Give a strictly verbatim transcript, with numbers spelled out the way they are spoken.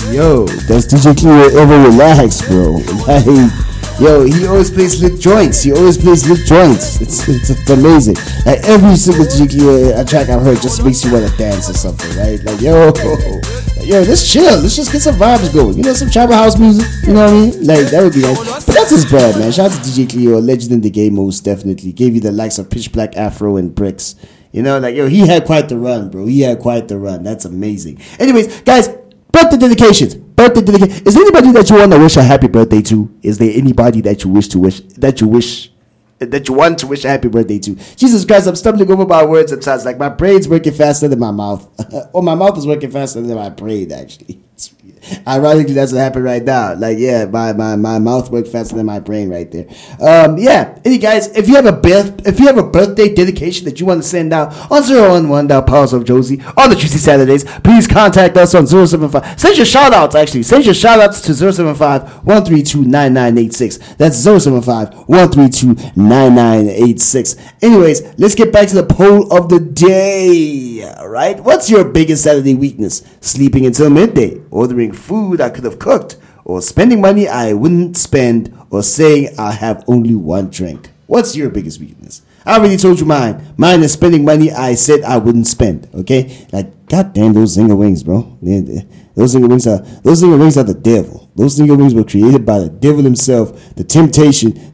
Yo, does D J Cleo ever relax, bro? Like, yo, he always plays lit joints. He always plays lit joints. It's it's, it's amazing. Like every single D J Cleo track I've heard just makes you want to dance or something, right? Like yo, yo, let's chill. Let's just get some vibes going. You know, some tribal house music. You know what I mean? Like that would be nice. But that's his brand, man. Shout out to D J Cleo, a legend in the game, most definitely. Gave you the likes of Pitch Black, Afro, and Bricks. You know, like yo, he had quite the run, bro. He had quite the run. That's amazing. Anyways, guys. Birthday dedications. Birthday dedication. Is there anybody that you want to wish a happy birthday to? Is there anybody that you wish to wish that you wish that you want to wish a happy birthday to? Jesus Christ, I'm stumbling over my words sometimes. Like my brain's working faster than my mouth. Or my mouth is working faster than my brain, actually. It's, ironically, that's what happened right now. Like, yeah, my, my, my mouth worked faster than my brain right there. Um, yeah. Hey guys, if you have a birth, if you have a birthday dedication that you want to send out on zero one one Powers of Josie on the Juicy Saturdays, please contact us on zero seven five. Send your shout outs actually. Send your shout outs to zero seven five, one three two, nine nine eight six. That's zero seven five, one three two, nine nine eight six. Anyways, let's get back to the poll of the day. Alright? What's your biggest Saturday weakness? Sleeping until midday, ordering food I could have cooked, or spending money I wouldn't spend, or saying I have only one drink. What's your biggest weakness? I already told you mine. Mine is spending money I said I wouldn't spend. Okay? Like, goddamn those zinger wings, bro. Those zinger wings are those zinger wings are the devil. Those zinger wings were created by the devil himself. The temptation